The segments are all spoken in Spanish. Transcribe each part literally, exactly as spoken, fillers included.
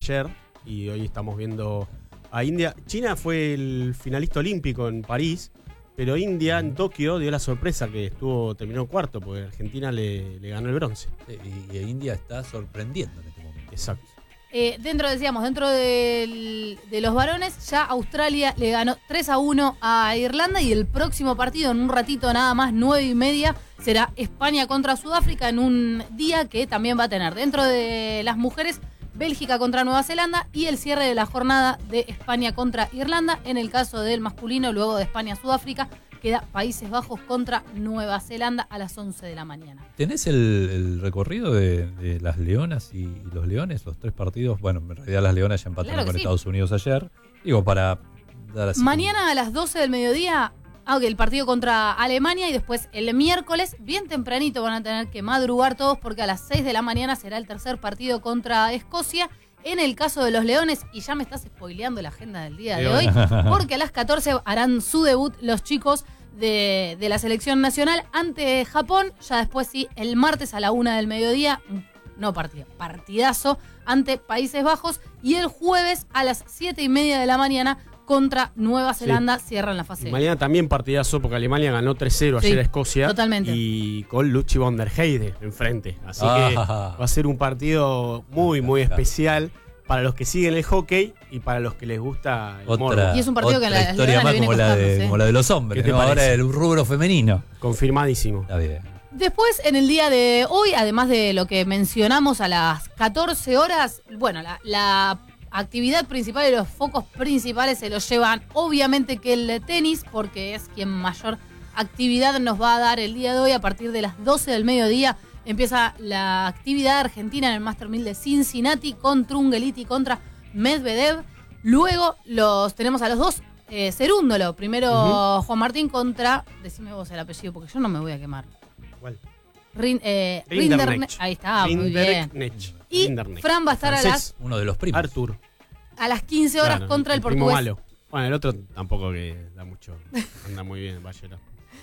ayer y hoy estamos viendo a India. China fue el finalista olímpico en París, pero India en Tokio dio la sorpresa que estuvo terminó cuarto porque Argentina le, le ganó el bronce. Sí, y, y India está sorprendiendo en este momento. Exacto. Eh, dentro, decíamos, dentro del, de los varones, ya Australia le ganó tres a uno a Irlanda y el próximo partido, en un ratito nada más, nueve y media, será España contra Sudáfrica en un día que también va a tener dentro de las mujeres Bélgica contra Nueva Zelanda y el cierre de la jornada de España contra Irlanda. En el caso del masculino, luego de España-Sudáfrica, queda Países Bajos contra Nueva Zelanda a las once de la mañana. ¿Tenés el, el recorrido de, de las leonas y, y los leones? Los tres partidos. Bueno, en realidad las leonas ya empataron Claro que con sí. Estados Unidos ayer. Digo, para dar así. Mañana a las doce del mediodía, aunque el partido contra Alemania y después el miércoles, bien tempranito van a tener que madrugar todos porque a las seis de la mañana será el tercer partido contra Escocia. En el caso de los leones, y ya me estás spoileando la agenda del día de hoy, porque a las catorce harán su debut los chicos de, de la selección nacional ante Japón. Ya después sí, el martes a la una del mediodía, no partido, partidazo ante Países Bajos. Y el jueves a las siete y media de la mañana contra Nueva Zelanda, sí. Cierran la fase. Y mañana también partidazo porque Alemania ganó tres cero ayer sí, a Escocia. Totalmente. Y con Luchi von der Heide enfrente. Así Ah. que va a ser un partido muy, muy especial para los que siguen el hockey y para los que les gusta el Otra, morbo. Y es un partido otra que a las historia leonas más le viene como la, de, costando, sí. como la de los hombres. ¿Qué te ¿no? Ahora parece? el rubro femenino. Confirmadísimo. Está bien. Después, en el día de hoy, además de lo que mencionamos a las catorce horas, bueno, la, la actividad principal y los focos principales se los llevan obviamente que el tenis, porque es quien mayor actividad nos va a dar el día de hoy. A partir de las doce del mediodía empieza la actividad argentina en el Master mil de Cincinnati con Trungelliti contra Medvedev. Luego los tenemos a los dos, eh, Cerúndolo. Primero uh-huh. Juan Martín contra, decime vos el apellido porque yo no me voy a quemar. ¿Cuál? Rin, eh, Rinderknech. Rinderknech. Ahí está, muy bien. Y Rinderknech. Fran va a estar a las, Uno de los primos. Artur. a las quince horas Claro, contra el, el primo portugués. malo. Bueno, el otro tampoco que da mucho. Anda muy bien, Ballera.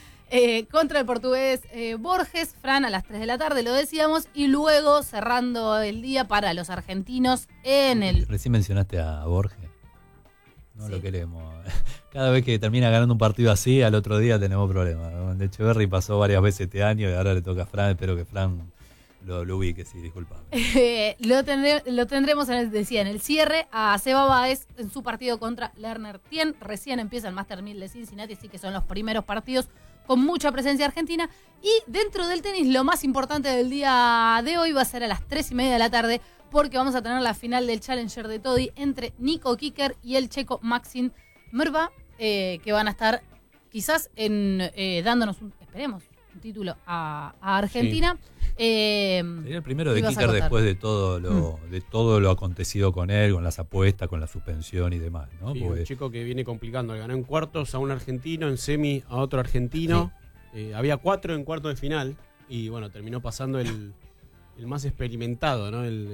Eh, contra el portugués eh, Borges, Fran a las tres de la tarde, lo decíamos. Y luego cerrando el día para los argentinos en el... Recién mencionaste a Borges. No sí. lo queremos. Cada vez que termina ganando un partido así, al otro día tenemos problemas. ¿no? De Echeverri pasó varias veces este año y ahora le toca a Fran. Espero que Fran lo, lo ubique, sí, disculpa. Eh, lo, tendré, lo tendremos, en el, decía, en el cierre a Seba Báez en su partido contra Lerner Tien. Recién empieza el Master mil de Cincinnati, así que son los primeros partidos con mucha presencia argentina. Y dentro del tenis, lo más importante del día de hoy va a ser a las tres y media de la tarde, porque vamos a tener la final del Challenger de Toddy entre Nico Kicker y el checo Maxim Mrva, eh, que van a estar quizás en eh, dándonos, un, esperemos, un título a, a Argentina. Sí. Eh, Sería el primero de Kicker después de todo lo mm. de todo lo acontecido con él, con las apuestas, con la suspensión y demás, ¿no? Sí, Porque... un chico que viene complicando. Ganó en cuartos a un argentino, en semi a otro argentino. Sí. Eh, había cuatro en cuarto de final y bueno, terminó pasando el, el más experimentado, ¿no? El, el,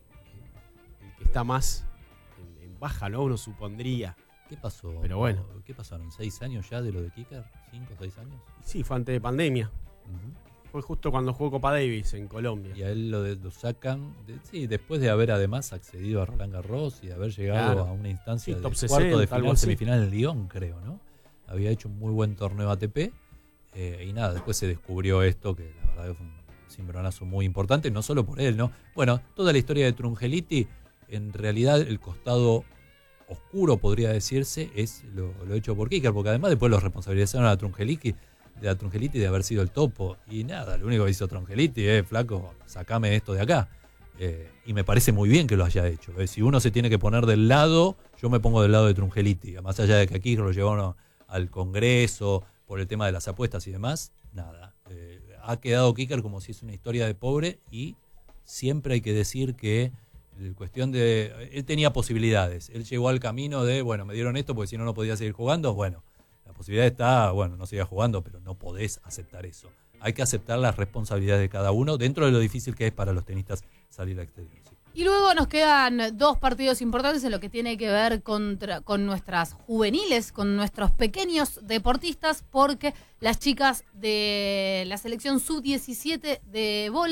el que está más en, en baja, ¿no? Uno supondría. ¿Qué pasó? Pero bueno. ¿Qué pasaron? ¿Seis años ya de lo de Kicker? ¿Cinco, seis años? Sí, fue antes de pandemia. Uh-huh. Fue justo cuando jugó Copa Davis en Colombia. Y a él lo, de, lo sacan, de, sí, después de haber además accedido a Roland Garros y de haber llegado claro. a una instancia sí, de top cuarto sesenta, de final, semifinal en Lyon, creo, ¿no? Había hecho un muy buen torneo A T P eh, y nada, después se descubrió esto, que la verdad que fue un cimbronazo muy importante, no solo por él, ¿no? Bueno, toda la historia de Trungelliti, en realidad el costado oscuro, podría decirse, es lo, lo hecho por Kicker, porque además después lo responsabilizaron a Trungelliti de la Trungelliti de haber sido el topo y nada, lo único que hizo Trungelliti es, eh, flaco, sacame esto de acá eh, y me parece muy bien que lo haya hecho, eh. Si uno se tiene que poner del lado, yo me pongo del lado de Trungelliti, más allá de que aquí lo llevaron al Congreso por el tema de las apuestas y demás, nada, eh, ha quedado Kicker como si es una historia de pobre y siempre hay que decir que la cuestión de, él tenía posibilidades, él llegó al camino de, bueno, me dieron esto porque si no no podía seguir jugando, bueno, la posibilidad está, bueno, no sigas jugando, pero no podés aceptar eso. Hay que aceptar las responsabilidades de cada uno dentro de lo difícil que es para los tenistas salir al exterior. Sí. Y luego nos quedan dos partidos importantes en lo que tiene que ver contra, con nuestras juveniles, con nuestros pequeños deportistas, porque las chicas de la selección sub diecisiete de vóley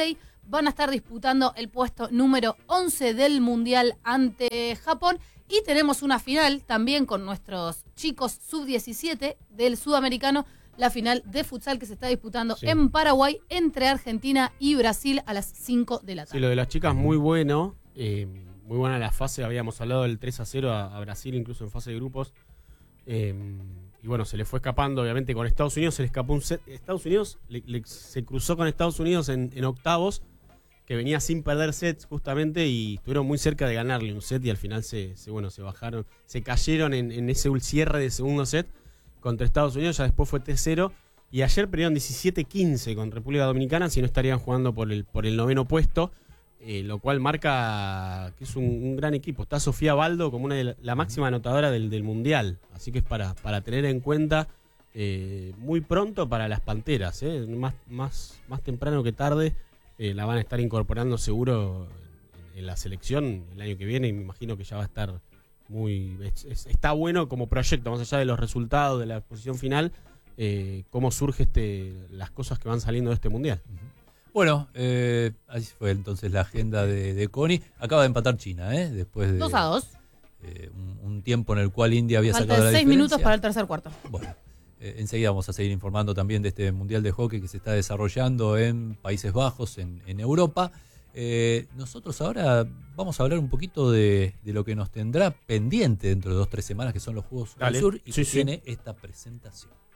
van a estar disputando el puesto número once del Mundial ante Japón. Y tenemos una final también con nuestros chicos sub diecisiete del Sudamericano, la final de futsal que se está disputando sí. en Paraguay entre Argentina y Brasil a las cinco de la tarde. Sí, lo de las chicas muy bueno, eh, muy buena la fase, habíamos hablado del tres a cero a, a Brasil incluso en fase de grupos. Eh, y bueno, se le fue escapando, obviamente con Estados Unidos se le escapó un set. Estados Unidos le, le, se cruzó con Estados Unidos en, en octavos, que venía sin perder sets justamente y estuvieron muy cerca de ganarle un set y al final se, se bueno se bajaron, se cayeron en, en ese cierre de segundo set contra Estados Unidos, ya después fue T cero y ayer perdieron diecisiete quince con República Dominicana, si no estarían jugando por el por el noveno puesto, eh, lo cual marca que es un, un gran equipo. Está Sofía Baldo como una de la, la máxima anotadora del, del Mundial, así que es para, para tener en cuenta eh, muy pronto para las Panteras, eh, más, más, más temprano que tarde, eh, la van a estar incorporando seguro en, en la selección el año que viene y me imagino que ya va a estar muy es, es, está bueno como proyecto, más allá de los resultados de la exposición final, eh, cómo surge este las cosas que van saliendo de este mundial. Bueno, eh, así fue entonces la agenda de, de Connie. Acaba de empatar China, ¿eh? Después de dos a dos. Eh, un, un tiempo en el cual India había Falta sacado la seis diferencia. minutos para el tercer cuarto. Bueno, eh, enseguida vamos a seguir informando también de este mundial de hockey que se está desarrollando en Países Bajos, en, en Europa. Eh, nosotros ahora vamos a hablar un poquito de, de lo que nos tendrá pendiente dentro de dos o tres semanas, que son los Juegos Dale. del Sur, y sí, que sí. tiene esta presentación.